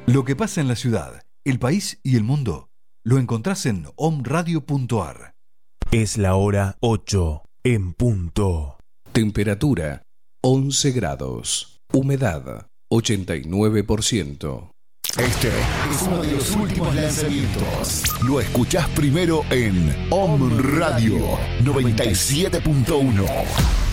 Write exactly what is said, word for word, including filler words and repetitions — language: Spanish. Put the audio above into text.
Lo que pasa en la ciudad, el país y el mundo lo encontrás en omradio punto ar. Es la hora ocho en punto. Temperatura once grados. Humedad ochenta y nueve por ciento. Este es uno de los últimos lanzamientos. Lo escuchás primero en Om Radio noventa y siete punto uno.